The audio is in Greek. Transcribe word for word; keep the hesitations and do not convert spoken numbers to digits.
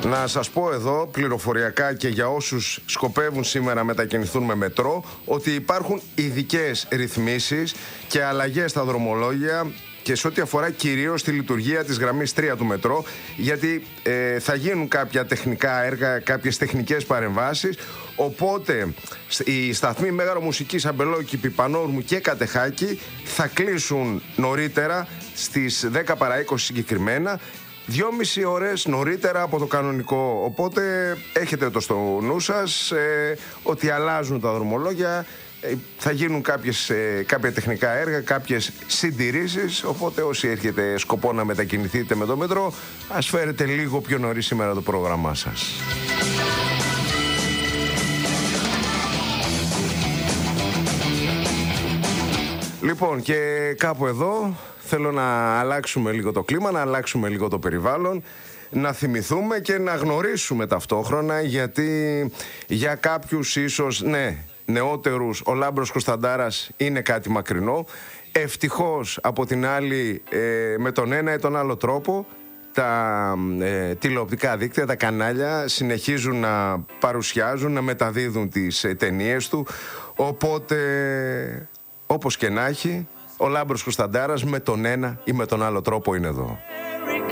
Να σας πω εδώ πληροφοριακά και για όσους σκοπεύουν σήμερα να μετακινηθούν με μετρό ότι υπάρχουν ειδικές ρυθμίσεις και αλλαγές στα δρομολόγια και σε ό,τι αφορά κυρίως τη λειτουργία της γραμμής τρία του μετρό, γιατί ε, θα γίνουν κάποια τεχνικά έργα, κάποιες τεχνικές παρεμβάσεις, οπότε οι σταθμοί Μέγαρο Μουσικής, Αμπελόκηπη, Πανόρμου και Κατεχάκη θα κλείσουν νωρίτερα στις δέκα παρά είκοσι συγκεκριμένα, δυόμιση ώρες νωρίτερα από το κανονικό. Οπότε έχετε το στο νου σας ε, ότι αλλάζουν τα δρομολόγια, ε, θα γίνουν κάποιες, ε, κάποια τεχνικά έργα, κάποιες συντηρήσεις. Οπότε όσοι έχετε σκοπό να μετακινηθείτε με το μετρό, ας φέρετε λίγο πιο νωρίς σήμερα το πρόγραμμά σας. Λοιπόν, και κάπου εδώ θέλω να αλλάξουμε λίγο το κλίμα, να αλλάξουμε λίγο το περιβάλλον, να θυμηθούμε και να γνωρίσουμε ταυτόχρονα, γιατί για κάποιους ίσως, ναι, νεότερους, ο Λάμπρος Κωνσταντάρας είναι κάτι μακρινό. Ευτυχώς, από την άλλη, ε, με τον ένα ή τον άλλο τρόπο, τα ε, τηλεοπτικά δίκτυα, τα κανάλια συνεχίζουν να παρουσιάζουν, να μεταδίδουν τις ε, ταινίες του, οπότε όπως και να έχει, ο Λάμπρος Κωνσταντάρας με τον ένα ή με τον άλλο τρόπο είναι εδώ.